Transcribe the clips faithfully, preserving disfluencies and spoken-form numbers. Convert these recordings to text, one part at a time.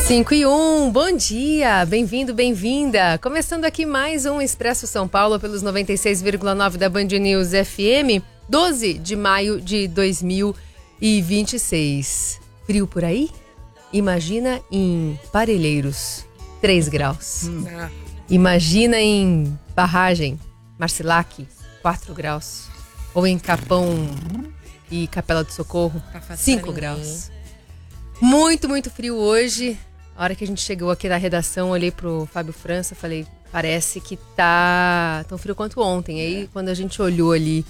cinco e um, bom dia, bem-vindo, bem-vinda. Começando aqui mais um Expresso São Paulo pelos noventa e seis vírgula nove da Band News F M, doze de maio de dois mil e vinte e seis. Frio por aí? Imagina em Parelheiros, três graus. Hum. Imagina em Barragem, Marcilac, quatro graus. Ou em Capão e Capela do Socorro, cinco graus. Muito, muito frio hoje. A hora que a gente chegou aqui na redação, olhei pro Fábio França, falei, parece que tá tão frio quanto ontem. Aí, quando a gente olhou ali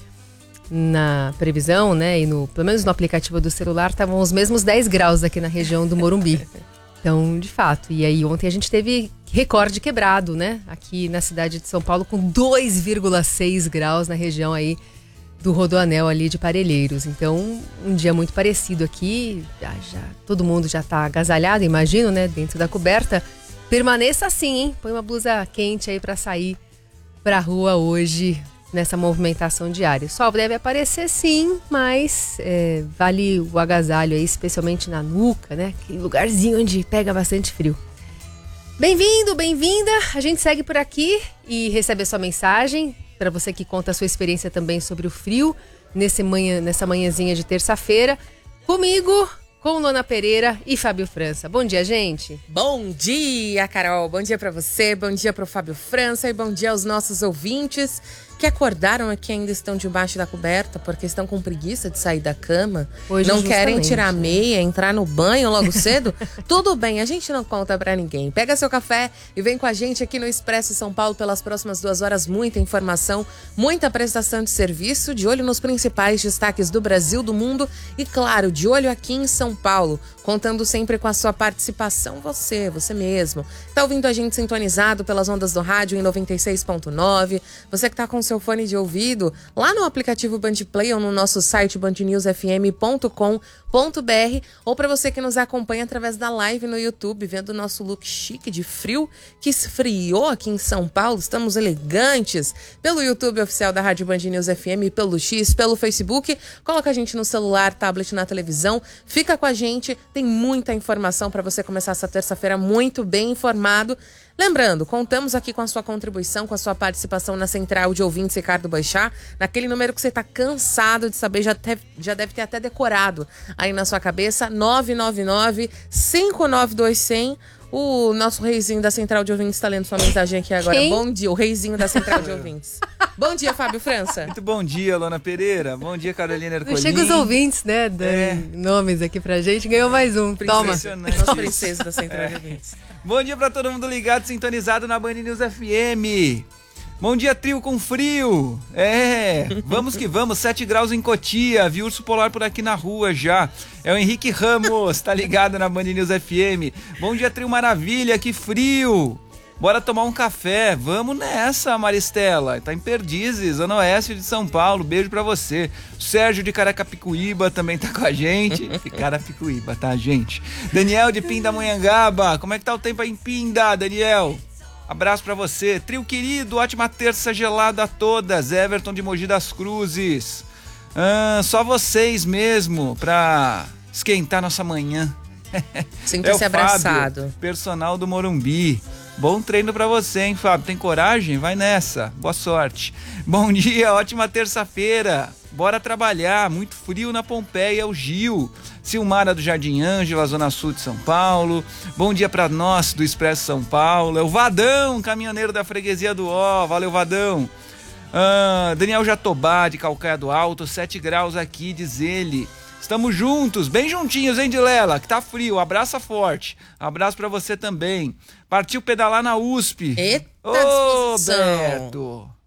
na previsão, né, e no, pelo menos no aplicativo do celular, estavam os mesmos dez graus aqui na região do Morumbi. Então, de fato. E aí, ontem a gente teve recorde quebrado, né, aqui na cidade de São Paulo, com dois vírgula seis graus na região aí do Rodoanel ali de Parelheiros. Então, um dia muito parecido aqui. Já, já, todo mundo já tá agasalhado, imagino, né? Dentro da coberta. Permaneça assim, hein? Põe uma blusa quente aí pra sair pra rua hoje, nessa movimentação diária. O sol deve aparecer sim, mas é, vale o agasalho aí, especialmente na nuca, né? Aquele lugarzinho onde pega bastante frio. Bem-vindo, bem-vinda. A gente segue por aqui e recebe a sua mensagem. Para você que conta a sua experiência também sobre o frio, nesse manhã, nessa manhãzinha de terça-feira, comigo, com Lona Pereira e Fábio França. Bom dia, gente. Bom dia, Carol. Bom dia para você, bom dia para o Fábio França e bom dia aos nossos ouvintes que acordaram aqui, ainda estão debaixo da coberta porque estão com preguiça de sair da cama. Hoje, não querem tirar a meia, entrar no banho logo cedo. Tudo bem, a gente não conta pra ninguém. Pega seu café e vem com a gente aqui no Expresso São Paulo pelas próximas duas horas. Muita informação, muita prestação de serviço, de olho nos principais destaques do Brasil, do mundo e, claro, de olho aqui em São Paulo, contando sempre com a sua participação, você, você mesmo. Tá ouvindo a gente sintonizado pelas ondas do rádio em noventa e seis ponto nove, você que tá com seu fone de ouvido lá no aplicativo Bandplay ou no nosso site band news f m ponto com ponto b r, ou para você que nos acompanha através da live no YouTube, vendo o nosso look chique de frio que esfriou aqui em São Paulo. Estamos elegantes pelo YouTube oficial da Rádio Band News F M, pelo X, pelo Facebook. Coloca a gente no celular, tablet, na televisão. Fica com a gente, tem muita informação para você começar essa terça-feira muito bem informado. Lembrando, contamos aqui com a sua contribuição, com a sua participação na central de ouvintes Ricardo Boixá, naquele número que você está cansado de saber, já, te, já deve ter até decorado aí na sua cabeça, nove nove nove, cinco nove dois, zero zero. O nosso reizinho da central de ouvintes está lendo sua mensagem aqui agora. Quem? Bom dia, o reizinho da central de ouvintes. Bom dia, Fábio França. Muito bom dia, Lona Pereira. Bom dia, Carolina Ercolim. Chega os ouvintes, né, dando é. nomes aqui pra gente. Ganhou mais um. Toma. Nosso princesa da central é. de ouvintes. Bom dia pra todo mundo ligado, sintonizado na Band News F M. Bom dia, trio com frio. É, vamos que vamos, sete graus em Cotia, vi urso polar por aqui na rua já. É o Henrique Ramos, tá ligado na Band News F M. Bom dia, trio maravilha, que frio. Bora tomar um café, vamos nessa, Maristela. Tá em Perdizes, Zona Oeste de São Paulo, beijo pra você. O Sérgio de Caracapicuíba também tá com a gente. Carapicuíba, tá, gente? Daniel de Pindamonhangaba, como é que tá o tempo aí em Pinda, Daniel? Abraço pra você. Trio querido, ótima terça gelada a todas. Everton de Mogi das Cruzes. Ah, só vocês mesmo pra esquentar nossa manhã. Sinta-se é abraçado. Fábio, personal do Morumbi. Bom treino pra você, hein, Fábio? Tem coragem? Vai nessa. Boa sorte. Bom dia, ótima terça-feira. Bora trabalhar. Muito frio na Pompeia, o Gil. Silmara do Jardim Ângela, Zona Sul de São Paulo. Bom dia pra nós do Expresso São Paulo. É o Vadão, caminhoneiro da freguesia do Ó. Valeu, Vadão. Ah, Daniel Jatobá, de Calcaia do Alto, sete graus aqui, diz ele. Estamos juntos, bem juntinhos, hein, Dilela? Que tá frio, abraça forte. Abraço pra você também. Partiu pedalar na U S P. Eita, Ô, disposição. Beto.